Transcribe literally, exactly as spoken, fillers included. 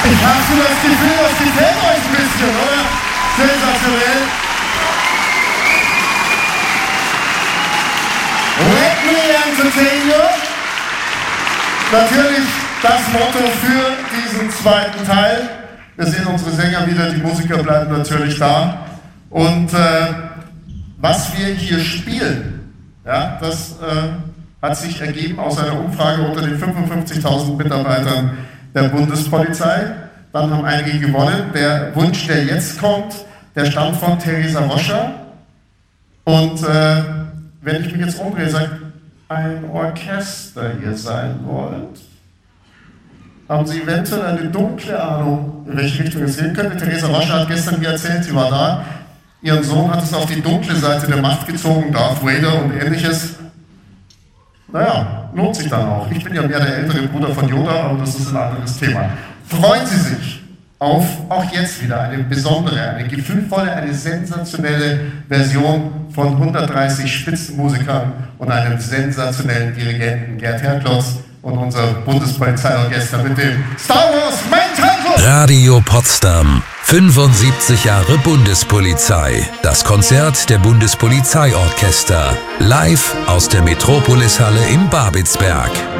Ich habe so das Gefühl, das gefällt euch ein bisschen, oder? Sensationell. Let me entertain you. Natürlich das Motto für diesen zweiten Teil. Wir sehen unsere Sänger wieder, die Musiker bleiben natürlich da. Und äh, was wir hier spielen, ja, das äh, hat sich ergeben aus einer Umfrage unter den fünfundfünfzigtausend Mitarbeitern der Bundespolizei. Dann haben einige gewonnen. Der Wunsch, der jetzt kommt, der stammt von Theresa Roscher. Und äh, wenn ich mich jetzt umdrehe, sagt, ein Orchester ihr sein wollt, haben Sie eventuell eine dunkle Ahnung, in welche Richtung es gehen könnte? Theresa Roscher hat gestern mir erzählt, sie war da. Ihren Sohn hat es auf die dunkle Seite der Macht gezogen, Darth Vader und ähnliches. Naja, lohnt sich dann auch. Ich bin ja mehr der ältere Bruder von Yoda, aber das ist ein anderes Thema. Freuen Sie sich auf auch jetzt wieder eine besondere, eine gefühlvolle, eine sensationelle Version von hundertdreißig Spitzenmusikern und einem sensationellen Dirigenten Gerd Herklotz und unser Bundespolizeiorchester mit dem Star Wars Main Title. Radio Potsdam, fünfundsiebzig Jahre Bundespolizei. Das Konzert der Bundespolizeiorchester. Live aus der Metropolishalle in Babelsberg.